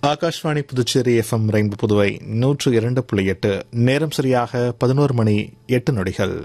Akashvani Puducherry FM rainbow Puduvai 102.8. நேரம் சரியாக 11 மணி 8 நொடிகள்.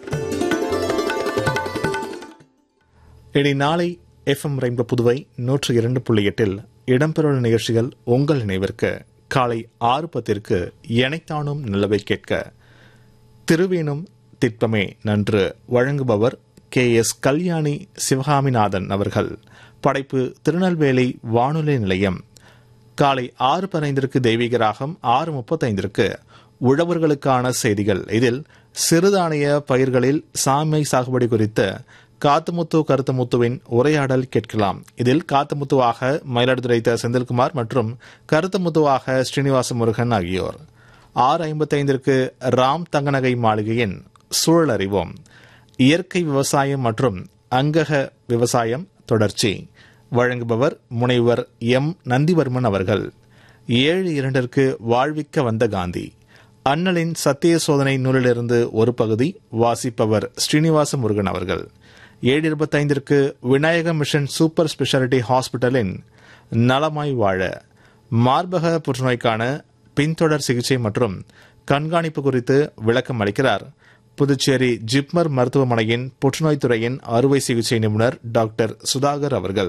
இனி நாளை எஃப்எம் ரெயின்போ புதுவை 102.8 இடம்பெறும் நிகழ்ச்சிகள் உங்கள் நினைவிற்கு. காலை 6:10 எனைத்தானும் நிலவை கேட்க திருவேணும் திட்பமே நன்று வழங்குபவர் KS கல்யாணி சிவகாமிநாதன் அவர்கள். படைப்பு திருநெல்வேலி வானொலி நிலையம். காலை 6:15 தெய்வீக ராகம், 6:35 உழவர்களுக்கான செய்திகள். இதில் சிறுதானிய பயிர்களில் சாமை சாகுபடி குறித்து காத்துமுத்து கருத்தமுத்துவின் உரையாடல் கேட்கலாம். இதில் காத்துமுத்துவாக மயிலாடுதுறை செந்தில்குமார் மற்றும் கருத்தமுத்துவாக ஸ்ரீனிவாச முருகன் ஆகியோர். 6:55 ராம் தங்கநகை மாளிகையின் சூழல் அறிவோம். இயற்கை விவசாயம் மற்றும் அங்கக விவசாயம் தொடர்ச்சி. வழங்குபவர் முனைவர் M. நந்திவர்மன் அவர்கள். 7:02 வாழ்விக்க வந்த காந்தி. அண்ணலின் சத்திய சோதனை நூலிலிருந்து ஒரு பகுதி. வாசிப்பவர் ஸ்ரீனிவாச முருகன் அவர்கள். 7:25 விநாயக மிஷன் சூப்பர் ஸ்பெஷாலிட்டி ஹாஸ்பிட்டலின் நலமாய் வாழ மார்பக புற்றுநோய்க்கான பின்தொடர் சிகிச்சை மற்றும் கண்காணிப்பு குறித்து விளக்கம் அளிக்கிறார் புதுச்சேரி ஜிப்மர் மருத்துவமனையின் புற்றுநோய் துறையின் அறுவை சிகிச்சை நிபுணர் டாக்டர் சுதாகர் அவர்கள்.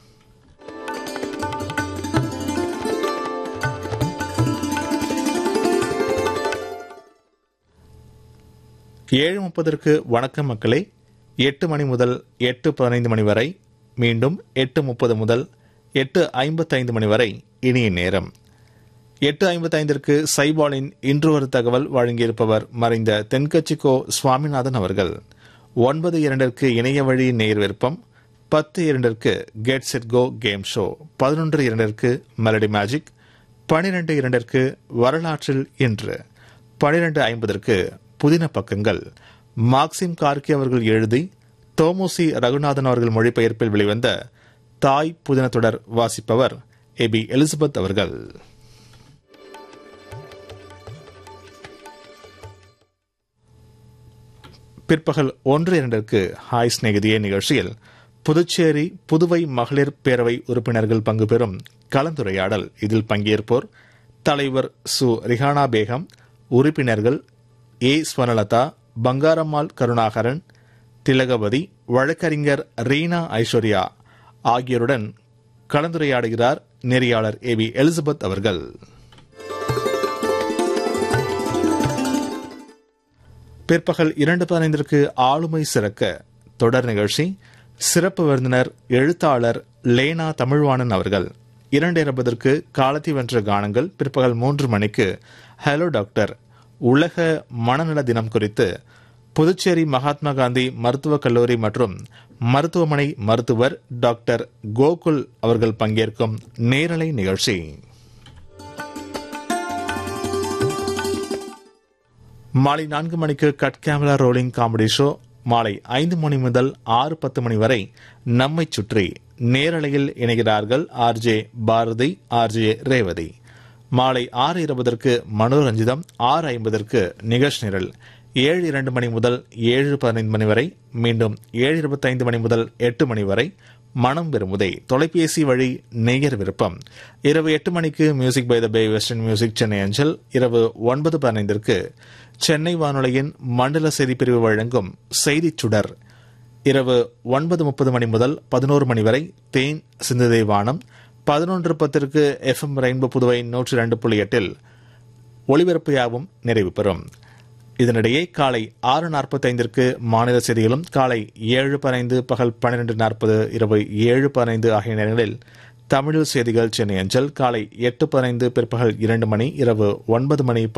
7:30 வணக்கம் மக்களே. 8 மணி முதல் 8:15 மணி வரை, மீண்டும் 8:30 முதல் 8:55 மணி வரை இனிய நேரம். 8:55 சைபாலின் இன்று ஒரு தகவல் வழங்கியிருப்பவர் மறைந்த தென்கட்சிக்கோ சுவாமிநாதன் அவர்கள். 9:02 இணைய வழி நேர் விருப்பம். 10:02 get set go game show. 11:02 melody magic. 12:02 வரலாற்றில் இன்று. 12:50 புதின பக்கங்கள். மார்க்சிம் கார்கி அவர்கள் எழுதி தோமுசி ரகுநாதன் அவர்கள் மொழிபெயர்ப்பில் வெளிவந்த தாய் புதின தொடர். வாசிப்பவர் AB எலிசபெத் அவர்கள். பிற்பகல் 1:02 ஹாய் ஸ்நேகிதியே நிகழ்ச்சியில் புதுச்சேரி புதுவை மகளிர் பேரவை உறுப்பினர்கள் பங்கு பெறும் கலந்துரையாடல். இதில் பங்கேற்போர் தலைவர் சு. ரிஹானா பேகம், உறுப்பினர்கள் A. ஸ்வர்ணலதா, பங்காரம்மாள் கருணாகரன், திலகவதி, வழக்கறிஞர் ரீனா ஐஸ்வர்யா ஆகியோருடன் கலந்துரையாடுகிறார் நெறியாளர் AB எலிசபெத் அவர்கள். பிற்பகல் 2:15 ஆளுமை சிறக்க தொடர் நிகழ்ச்சி. சிறப்பு விருந்தினர் எழுத்தாளர் லேனா தமிழ்வாணன் அவர்கள். 2:20 காலத்தி வென்ற கானங்கள். பிற்பகல் 3 மணிக்கு ஹலோ டாக்டர் உலக மனநல தினம் குறித்து புதுச்சேரி மகாத்மா காந்தி மருத்துவக் கல்லூரி மற்றும் மருத்துவமனை மருத்துவர் டாக்டர் கோகுல் அவர்கள் பங்கேற்கும் நேரலை நிகழ்ச்சி. மாலை 4 மணிக்கு cut camera rolling comedy show. மாலை 5 மணி முதல் 6:10 மணி வரை நம்மை சுற்றி நேரலையில் இணைகிறார்கள் RJ பாரதி, RJ ரேவதி. மாலை 6:20 மனோரஞ்சிதம். 6:50 நிகழ்ச்சி நிரல். 7:02 மணி முதல் 7:15 மணி வரை, மீண்டும் 7:25 மணி முதல் 8 மணி வரை மனம் விரும்புதை தொலைபேசி வழி நேயர் விருப்பம். இரவு 8 மணிக்கு music by the pay western music Chennai அஞ்சல். இரவு 9:15 சென்னை வானொலியின் மண்டல செய்திப்பிரிவு வழங்கும் செய்திச் சுடர். இரவு 9:30 மணி முதல் 11 மணி வரை தேன் சிந்துதை வானம். 11:10 FM ரெயின்போ புதுவை 102.8 ஒளிபரப்பு யாவும் நிறைவு பெறும். இதனிடையே காலை 6:45 மாநில செய்திகளும், காலை 7:15 பகல் 12:40 இரவு 7:15 ஆகிய நேரங்களில் தமிழ் செய்திகள் சென்னை அஞ்சல். காலை 8:15 பிற்பகல் 2 மணி, இரவு 9 மணி